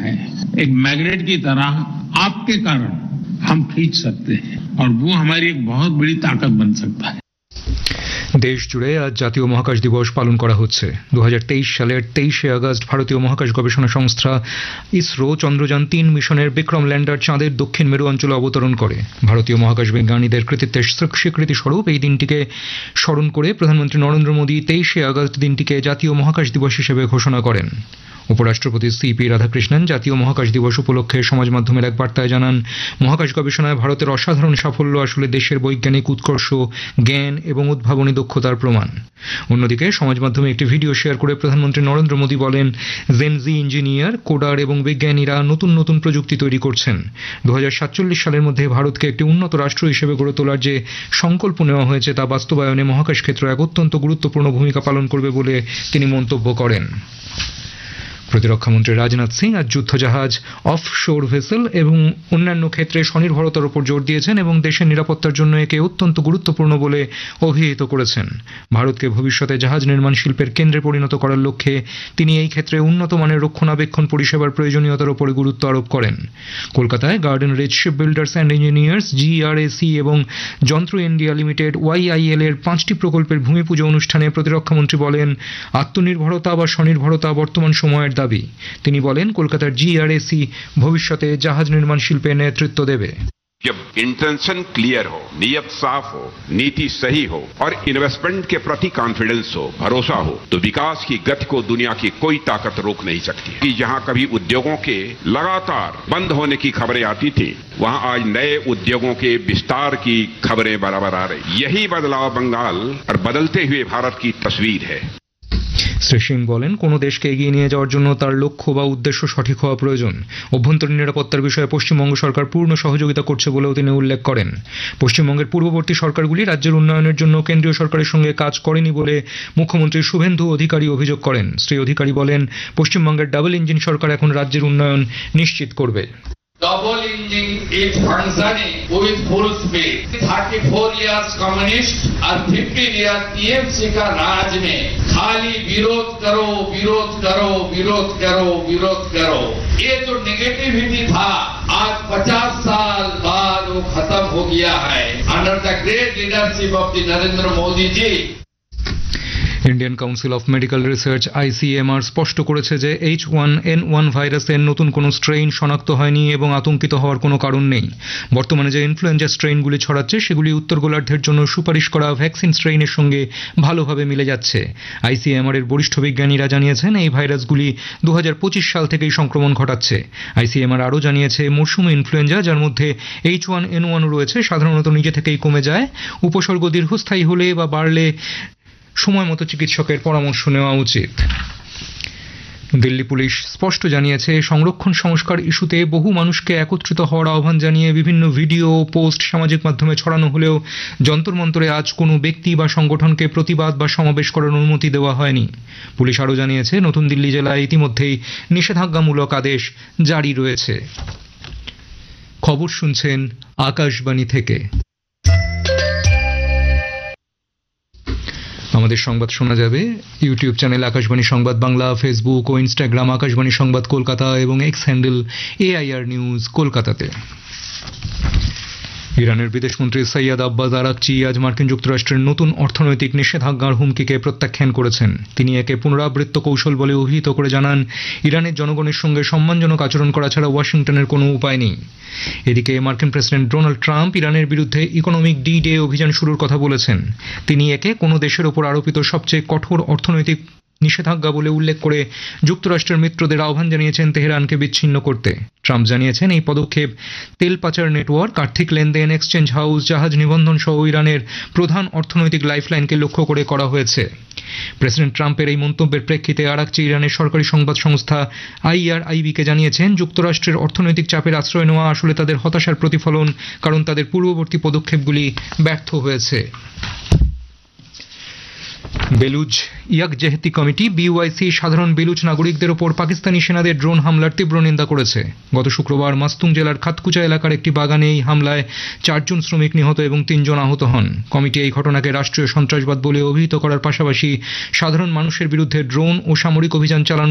है, एक मैग्नेट की तरह आपके कारण हम खींच सकते हैं और वो हमारी एक बहुत बड़ी ताकत बन सकता है। দেশ জুড়ে আজ জাতীয় মহাকাশ দিবস পালন করা হচ্ছে। 2023 সালের 23শে আগস্ট ভারতীয় মহাকাশ গবেষণা সংস্থা ইসরো চন্দ্রযান-3 মিশনের বিক্রম ল্যান্ডার চাঁদের দক্ষিণ মেরু অঞ্চলে অবতরণ করে। ভারতীয় মহাকাশ বিজ্ঞানীদের কৃতিত্বের স্বীকৃতি স্বরূপ এই দিনটিকে স্মরণ করে প্রধানমন্ত্রী নরেন্দ্র মোদী 23শে আগস্ট দিনটিকে জাতীয় মহাকাশ দিবস হিসেবে ঘোষণা করেন। উপরাষ্ট্রপতি সিপি রাধাকৃষ্ণন জাতীয় মহাকাশ দিবস উপলক্ষে সমাজ মাধ্যমের এক বার্তায় জানান, মহাকাশ গবেষণায় ভারতের অসাধারণ সাফল্য আসলে দেশের বৈজ্ঞানিক উৎকর্ষ, জ্ঞান এবং উদ্ভাবনী দক্ষতার প্রমাণ। অন্যদিকে সমাজ মাধ্যমে একটি ভিডিও শেয়ার করে প্রধানমন্ত্রী নরেন্দ্র মোদী বলেন, জেনজি ইঞ্জিনিয়ার, কোডার এবং বিজ্ঞানীরা নতুন নতুন প্রযুক্তি তৈরি করছেন। 2047 সালের মধ্যে ভারতকে একটি উন্নত রাষ্ট্র হিসেবে গড়ে তোলার যে সংকল্প নেওয়া হয়েছে তা বাস্তবায়নে মহাকাশ ক্ষেত্র এক অত্যন্ত গুরুত্বপূর্ণ ভূমিকা পালন করবে বলে তিনি মন্তব্য করেন। প্রতিরক্ষামন্ত্রী রাজনাথ সিং আজ যুদ্ধজাহাজ, অফশোর ভেসেল এবং অন্যান্য ক্ষেত্রে স্বনির্ভরতার উপর জোর দিয়েছেন এবং দেশের নিরাপত্তার জন্য একে অত্যন্ত গুরুত্বপূর্ণ বলে অভিহিত করেছেন। ভারতকে ভবিষ্যতে জাহাজ নির্মাণ শিল্পের কেন্দ্রে পরিণত করার লক্ষ্যে তিনি এই ক্ষেত্রে উন্নত মানের রক্ষণাবেক্ষণ পরিষেবার প্রয়োজনীয়তার উপরে গুরুত্ব আরোপ করেন। কলকাতায় garden reach ship builders and engineers GRAC এবং যন্ত্র ইন্ডিয়া লিমিটেড YIL এর 5টি প্রকল্পের ভূমি পুজো অনুষ্ঠানে প্রতিরক্ষামন্ত্রী বলেন, আত্মনির্ভরতা বা স্বনির্ভরতা বর্তমান সময়ের দাবি। তিনি বলেন, কলকাতার GRAC ভবিষ্যতে জাহাজ নির্মাণ শিল্পে নেতৃত্ব দেবে। जब इंटेंशन क्लियर हो, नियत साफ हो, नीति सही हो और इन्वेस्टमेंट के प्रति कॉन्फिडेंस हो, भरोसा हो, तो विकास की गति को दुनिया की कोई ताकत रोक नहीं सकती। कि जहां कभी उद्योगों के लगातार बंद होने की खबरें आती थी, वहां आज नए उद्योगों के विस्तार की खबरें बराबर आ रही। यही बदलाव बंगाल और बदलते हुए भारत की तस्वीर है। শ্রী সিং বলেন, কোনো দেশকে এগিয়ে নিয়ে যাওয়ার জন্য তার লক্ষ্য বা উদ্দেশ্য সঠিক হওয়া প্রয়োজন। অভ্যন্তরীণ নিরাপত্তার বিষয়ে পশ্চিমবঙ্গ সরকার পূর্ণ সহযোগিতা করছে বলেও তিনি উল্লেখ করেন। পশ্চিমবঙ্গের পূর্ববর্তী সরকারগুলি রাজ্যের উন্নয়নের জন্য কেন্দ্রীয় সরকারের সঙ্গে কাজ করেনি বলে মুখ্যমন্ত্রী শুভেন্দু অধিকারী অভিযোগ করেন। শ্রী অধিকারী বলেন, পশ্চিমবঙ্গের ডাবল ইঞ্জিন সরকার এখন রাজ্যের উন্নয়ন নিশ্চিত করবে। Double engine is functioning with full speed. 34 years communist और 15 years TMC का राज में खाली विरोध करो, विरोध करो, विरोध करो, विरोध करो। ये जो नेगेटिविटी था आज 50 साल बाद वो खत्म हो गया है under the great leadership of the Narendra Modi ji. Indian council of medical research ICMR স্পষ্ট করেছে যে H1N1 ভাইরাসের নতুন কোনো স্ট্রেইন শনাক্ত হয়নি এবং আতঙ্কিত হওয়ার কোনো কারণ নেই। বর্তমানে যে ইনফ্লুয়েঞ্জা স্ট্রেইনগুলি ছড়াচ্ছে সেগুলি উত্তর গোলার্ধের জন্য সুপারিশ করা ভ্যাকসিন স্ট্রেইনের সঙ্গে ভালোভাবে মিলে যাচ্ছে। ICMR এর বরিষ্ঠ বিজ্ঞানীরা জানিয়েছেন, এই ভাইরাসগুলি 2025 সাল থেকেই সংক্রমণ ঘটাচ্ছে। ICMR আরও জানিয়েছে, মৌসুমি ইনফ্লুয়েঞ্জা, যার মধ্যে H1N1 রয়েছে, সাধারণত নিজে থেকেই কমে যায়। উপসর্গ দীর্ঘস্থায়ী হলে বা বাড়লে সময় মতো চিকিৎসকের পরামর্শ নেওয়া উচিত। দিল্লি পুলিশ স্পষ্ট জানিয়েছে, সংরক্ষণ সংস্কার ইস্যুতে বহু মানুষকে একত্রিত হওয়ার আহ্বান জানিয়ে বিভিন্ন ভিডিও পোস্ট সামাজিক মাধ্যমে ছড়ানো হলেও যন্তর মন্তরে আজ কোনো ব্যক্তি বা সংগঠনকে প্রতিবাদ বা সমাবেশ করার অনুমতি দেওয়া হয়নি। পুলিশ আরও জানিয়েছে, নতুন দিল্লি জেলায় ইতিমধ্যেই নিষেধাজ্ঞামূলক আদেশ জারি রয়েছে। খবর শুনছেন আকাশবাণী থেকে। আমাদের সংবাদ শোনা যাবে ইউটিউব চ্যানেল আকাশবাণী সংবাদ বাংলা, ফেসবুক ও ইনস্টাগ্রাম আকাশবাণী সংবাদ কলকাতা এবং এক্স হ্যান্ডেল AIR নিউজ কলকাতাতে। ইরানের বিদেশমন্ত্রী সৈয়দ আব্বাস আরাকচি আজ মার্কিন যুক্তরাষ্ট্রের নতুন অর্থনৈতিক নিষেধাজ্ঞার হুমকিকে প্রত্যাখ্যান করেছেন। তিনি একে পুনরাবৃত্ত কৌশল বলে অভিহিত করে জানান, ইরানের জনগণের সঙ্গে সম্মানজনক আচরণ করা ছাড়া ওয়াশিংটনের কোনো উপায় নেই। এদিকে মার্কিন প্রেসিডেন্ট ডোনাল্ড ট্রাম্প ইরানের বিরুদ্ধে ইকোনমিক D-Day অভিযান শুরুর কথা বলেছেন। তিনি একে কোনো দেশের ওপর আরোপিত সবচেয়ে কঠোর অর্থনৈতিক নিষেধাজ্ঞা বলে উল্লেখ করে যুক্তরাষ্ট্রের মিত্রদের আহ্বান জানিয়েছেন তেহরানকে বিচ্ছিন্ন করতে। ট্রাম্প জানিয়েছেন, এই পদক্ষেপ তেল পাচার নেটওয়ার্ক, আর্থিক লেনদেন, এক্সচেঞ্জ হাউস, জাহাজ নিবন্ধন সহ ইরানের প্রধান অর্থনৈতিক লাইফলাইনকে লক্ষ্য করে করা হয়েছে। প্রেসিডেন্ট ট্রাম্পের এই মন্তব্যের প্রেক্ষিতে আরাকচি ইরানের সরকারি সংবাদ সংস্থা IRIB-কে জানিয়েছেন, যুক্তরাষ্ট্রের অর্থনৈতিক চাপের আশ্রয় নেওয়া আসলে তাদের হতাশার প্রতিফলন, কারণ তাদের পূর্ববর্তী পদক্ষেপগুলি ব্যর্থ হয়েছে। বেলুচ ইয়াকজেহতি কমিটি BYC সাধারণ বেলুচ নাগরিকদের ওপর পাকিস্তানি সেনাদের ড্রোন হামলার তীব্র নিন্দা করেছে। গত শুক্রবার মাস্তুং জেলার খাতকুচা এলাকার একটি বাগানে এই হামলায় 4 জন শ্রমিক নিহত এবং 3 জন আহত হন। কমিটি এই ঘটনাকে রাষ্ট্রীয় সন্ত্রাসবাদ বলে অভিহিত করার পাশাপাশি সাধারণ মানুষের বিরুদ্ধে ড্রোন ও সামরিক অভিযান চালানো